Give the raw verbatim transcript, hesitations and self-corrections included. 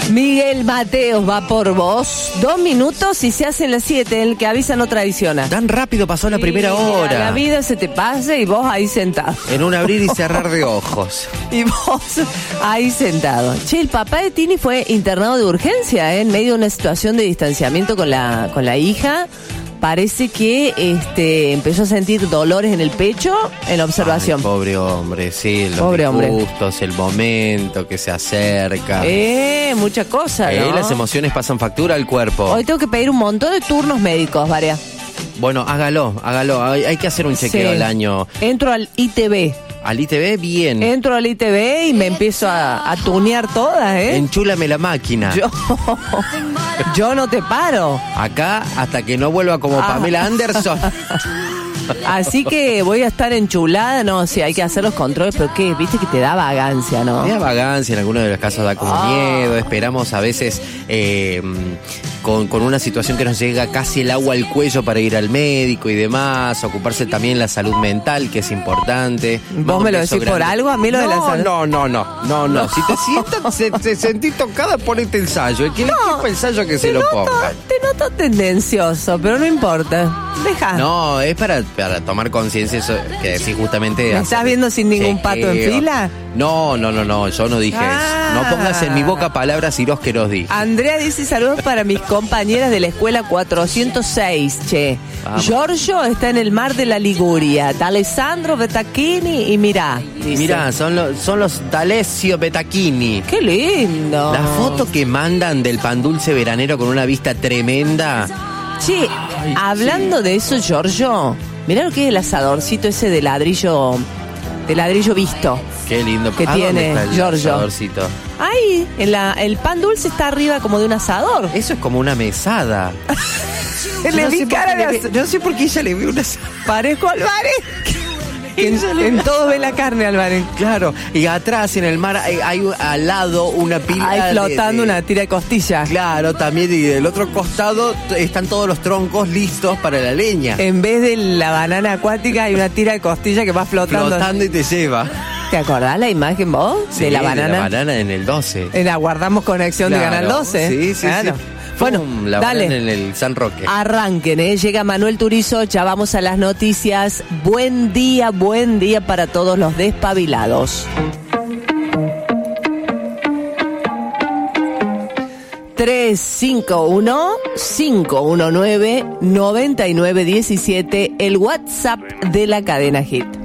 Miguel Mateos va por vos. Dos minutos y se hacen las siete. El que avisa no traiciona. Tan rápido pasó la primera Sí, hora. La vida se te pasa y vos ahí sentado. En un abrir y cerrar de ojos. Y vos ahí sentado. Che, el papá de Tini fue internado de urgencia, ¿eh? En medio de una situación de distanciamiento con la, con la hija. Parece que este empezó a sentir dolores en el pecho en observación. Ay, pobre hombre, sí, los Pobre hombre. disgustos, el momento que se acerca. Eh, mucha cosa, Eh, ¿no? las emociones pasan factura al cuerpo. Hoy tengo que pedir un montón de turnos médicos, Varia. Bueno, hágalo, hágalo. Hay, hay que hacer un chequeo Sí. al año. Entro al I T V. Al I T V, bien. Entro al I T V y me empiezo a, a tunear todas, ¿eh? Enchúlame la máquina. Yo, yo no te paro. Acá, hasta que no vuelva como Ah. Pamela Anderson. Así que voy a estar enchulada, no, si hay que hacer los controles, pero qué, viste que te da vagancia, ¿no? Me da vagancia, en algunos de los casos da como Ah. miedo. Esperamos a veces eh, con, con una situación que nos llega casi el agua al cuello para ir al médico y demás. Ocuparse también la salud mental, que es importante. ¿Vos me lo decís por algo? A mí lo de la salud- No, no, no, no, no. Si te sientas, se, te sentís tocada, ponete ensayo. El que le quepa ensayo que se te lo noto, ponga. te noto tendencioso, pero no importa. Deja. No, es para, para tomar conciencia eso que decís justamente. ¿Me hacer estás viendo sin ningún pato en chequeo. fila? No, no, no, no, yo no dije Ah. eso. No pongas en mi boca palabras y los que los dije. Andrea dice saludos para mis compañeras de la escuela cuatrocientos seis, che. Vamos. Giorgio está en el mar de la Liguria. D'Alessandro Betacchini y mirá. dice. Mirá, son los, son los D'Alessio Betacchini. Qué lindo. La foto que mandan del pan dulce veranero con una vista tremenda. Che, hablando de eso, Giorgio, mirá lo que es el asadorcito ese de ladrillo, de ladrillo visto. Qué lindo. ¿Qué ¿A dónde tiene, está el Giorgio? asadorcito? Ahí, en la, el pan dulce está arriba como de un asador. Eso es como una mesada. Le Yo no vi sé por cara qué de le ve- as- yo no sé por qué ella le ve una... Parezco Álvarez. En, en todo ve la carne, Álvarez. Claro, y atrás en el mar hay, hay al lado una pila Ahí de- flotando de- una tira de costilla. Claro, también, y del otro costado t- están todos los troncos listos para la leña. En vez de la banana acuática hay una tira de costilla que va flotando. Flotando y te lleva. ¿Te acordás la imagen vos? Sí, de la banana. De la banana en el doce. En la guardamos conexión de Claro, Canal doce. Sí, sí, Claro. sí. Bueno, Pum, la dale. banana en el San Roque. Arranquen, ¿eh? Llega Manuel Turizo, ya vamos a las noticias. Buen día, buen día para todos los despabilados. tres cinco uno, cinco uno nueve, nueve nueve uno siete, el WhatsApp de la cadena Hit.